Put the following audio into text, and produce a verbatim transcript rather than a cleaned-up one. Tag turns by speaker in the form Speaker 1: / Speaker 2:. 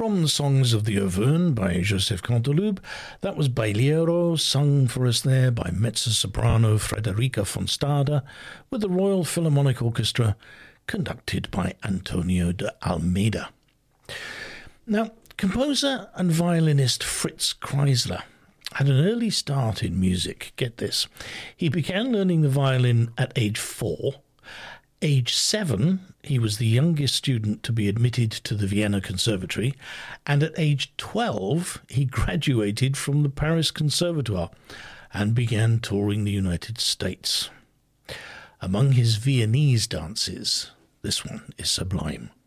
Speaker 1: from the Songs of the Auvergne by Joseph Canteloube, that was Bailiero, sung for us there by mezzo-soprano Frederica von Stade, with the Royal Philharmonic Orchestra, conducted by Antonio de Almeida. Now, composer and violinist Fritz Kreisler had an early start in music. Get this. He began learning the violin at age four. Age seven, he was the youngest student to be admitted to the Vienna Conservatory, and at age twelve, he graduated from the Paris Conservatoire and began touring the United States. Among his Viennese dances, this one is sublime.